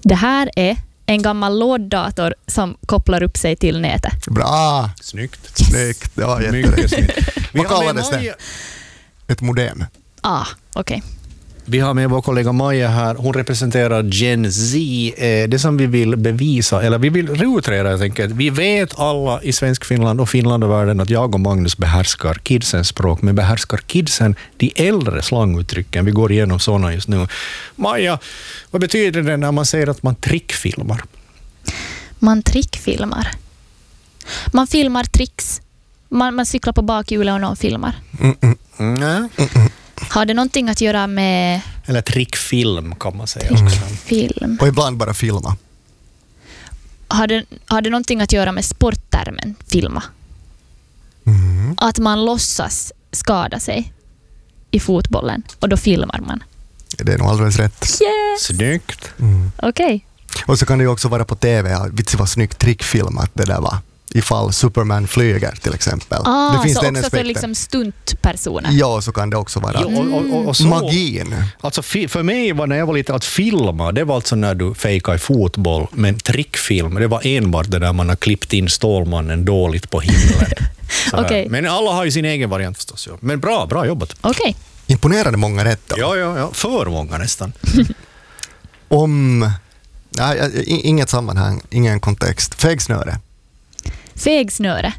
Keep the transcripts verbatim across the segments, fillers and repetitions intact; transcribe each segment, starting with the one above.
Det här är en gammal låddator som kopplar upp sig till nätet. Bra! Snyggt. Yes. Snyggt, det var jätterätt. Snyggt. Vad kallades det? Ett modem. Ah, okej. Okay. Vi har med vår kollega Maja här. Hon representerar Gen Z. Det som vi vill bevisa, eller vi vill utreda helt enkelt. Vi vet alla i svensk Finland och Finland och världen att jag och Magnus behärskar kidsens språk, men behärskar kidsen de äldre slanguttrycken. Vi går igenom sådana just nu. Maja, vad betyder det när man säger att man trickfilmar? Man trickfilmar. Man filmar tricks. Man, man cyklar på bakhjulet och någon filmar. Mm, mm. Mm. Mm. Har det någonting att göra med... Eller trickfilm kan man säga. Trickfilm. Och ibland bara filma. Har det, har det någonting att göra med sporttermen filma? Mm. Att man låtsas skada sig i fotbollen och då filmar man. Det är nog alldeles rätt. Yes! Snyggt. Mm. Okej. Okay. Och så kan det ju också vara på tv. Vitsi vad snyggt trickfilmat det där var. Ifall Superman flyger till exempel. Ah, det finns så den också aspekten. för liksom stuntpersoner. Ja, så kan det också vara. Jo, och, och, och, och så, magin. Alltså för mig var när jag var lite att filma, det var alltså när du fejkade i fotboll, men trickfilm, det var enbart det där man har klippt in Stålmannen dåligt på himlen. Okay. Men alla har ju sin egen variant förstås. Ja. Men bra, bra jobbat. Okej. Okay. Imponerande många rätt då. Ja, ja, ja. För många nästan. Om... Nej, inget sammanhang, ingen kontext. Fegsnöre. Fegsnöre.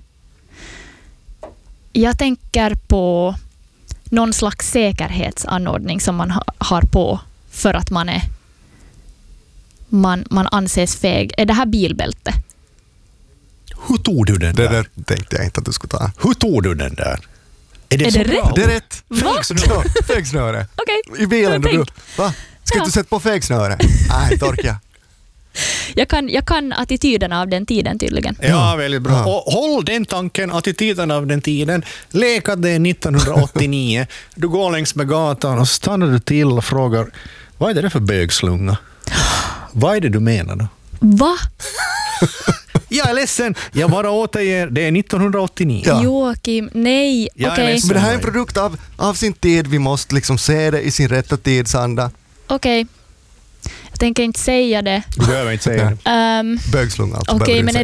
Jag tänker på någon slags säkerhetsanordning som man ha, har på för att man är man, man anses feg. Är det här bilbälte? Hur tog du den det där? Det tänkte jag inte att du skulle ta. Hur tog du den där? Är det, är det rätt? Det är rätt. Va? Fegsnöre. Okej. Okay. I bilen. Du, va? Ska ja. du sätta på fegsnöre? Nej, torka. Jag kan, jag kan attityderna av den tiden tydligen. Ja, väldigt bra. Ja. Och håll den tanken, attityden av den tiden. Leka det nittonhundraåttionio. Du går längs med gatan och stannar du till och frågar, vad är det för bögslunga? Vad är det du menar då? Va? Jag är ledsen. Jag bara återger, det är nittonhundraåttionio. Ja. Joakim, nej. Jag är Okej. ledsen. Men det här är en produkt av, av sin tid. Vi måste liksom se det i sin rätta tidsanda. Okej. Jag tänker inte säga det. Du behöver inte säga det. Um, Bögslunga alltså. Okej, men är